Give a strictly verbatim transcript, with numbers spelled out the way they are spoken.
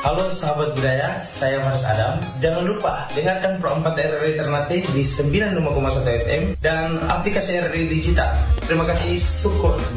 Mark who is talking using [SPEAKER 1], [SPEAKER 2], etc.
[SPEAKER 1] Halo sahabat budaya, saya Faris Adam. Jangan lupa dengarkan Pro empat R R I Ternate di sembilan puluh lima koma satu F M dan aplikasi R R I Digital. Terima kasih, syukur.